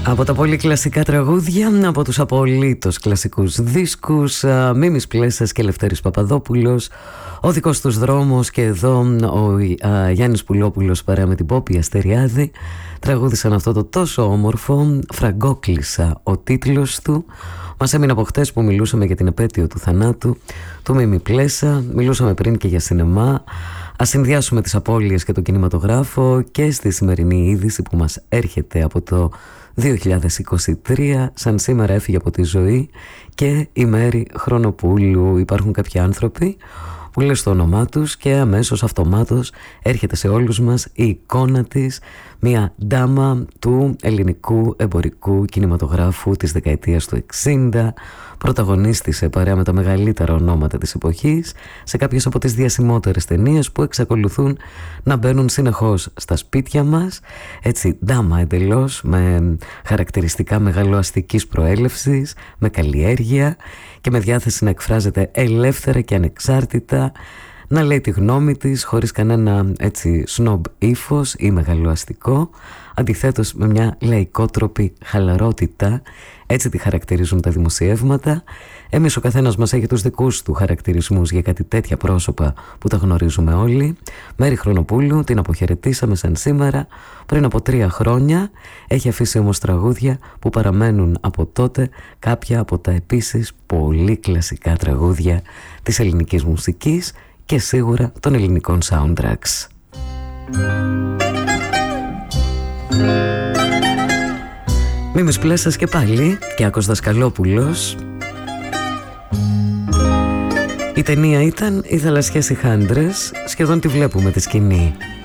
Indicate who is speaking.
Speaker 1: Από τα πολύ κλασικά τραγούδια, από τους απολύτως κλασικούς δίσκους, Μίμης Πλέσας και Λευτέρης Παπαδόπουλος, ο δικός τους δρόμος, και εδώ ο Γιάννης Πουλόπουλος παρέα με την Πόπη Αστεριάδη τραγούδισαν αυτό το τόσο όμορφο «Φραγκόκλισσα» ο τίτλος του. Μας έμεινε από χτες που μιλούσαμε για την επέτειο του θανάτου του Μίμη Πλέσα, μιλούσαμε πριν και για σινεμά. Ας συνδυάσουμε τις απώλειες και τον κινηματογράφο και στη σημερινή είδηση που μας έρχεται από το 2023. Σαν σήμερα έφυγε από τη ζωή και η Μέρη Χρονοπούλου. Υπάρχουν κάποιοι άνθρωποι που λες το όνομά τους και αμέσως αυτομάτως έρχεται σε όλους μας η εικόνα της, μια ντάμα του ελληνικού εμπορικού κινηματογράφου της δεκαετίας του 60. Πρωταγωνίστησε παρέα με τα μεγαλύτερα ονόματα της εποχής σε κάποιες από τις διασημότερες ταινίες που εξακολουθούν να μπαίνουν συνεχώς στα σπίτια μας. Έτσι, ντάμα εντελώς, με χαρακτηριστικά μεγαλοαστικής προέλευσης, με καλλιέργεια και με διάθεση να εκφράζεται ελεύθερα και ανεξάρτητα, να λέει τη γνώμη της χωρίς κανένα έτσι σνόμπ ύφος ή μεγαλοαστικό, αντιθέτως με μια λαϊκότροπη χαλαρότητα. Έτσι τη χαρακτηρίζουν τα δημοσιεύματα. Εμείς ο καθένας μας έχει τους δικούς του χαρακτηρισμούς για κάτι τέτοια πρόσωπα που τα γνωρίζουμε όλοι. Μέρη Χρονοπούλου την αποχαιρετήσαμε σαν σήμερα πριν από 3 χρόνια. Έχει αφήσει όμως τραγούδια που παραμένουν από τότε, κάποια από τα επίσης πολύ κλασικά τραγούδια της ελληνικής μουσικής και σίγουρα των ελληνικών soundtracks. Μίμης Πλέσας και πάλι, Κυάκος Δασκαλόπουλος. Η ταινία ήταν «Οι θαλασσιές οι χάντρες», σχεδόν τη βλέπουμε τη σκηνή.